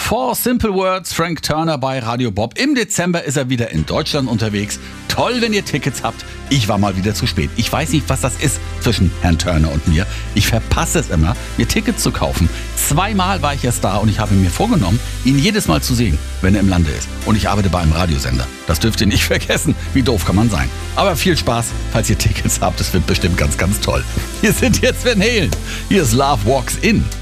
Four Simple Words, Frank Turner bei Radio Bob. Im Dezember ist er wieder in Deutschland unterwegs. Toll, wenn ihr Tickets habt. Ich war mal wieder zu spät. Ich weiß nicht, was das ist zwischen Herrn Turner und mir. Ich verpasse es immer, mir Tickets zu kaufen. 2-mal war ich erst da und ich habe mir vorgenommen, ihn jedes Mal zu sehen, wenn er im Lande ist. Und ich arbeite bei einem Radiosender. Das dürft ihr nicht vergessen. Wie doof kann man sein? Aber viel Spaß, falls ihr Tickets habt. Es wird bestimmt ganz, ganz toll. Hier sind jetzt Van Halen. Hier ist Love Walks In.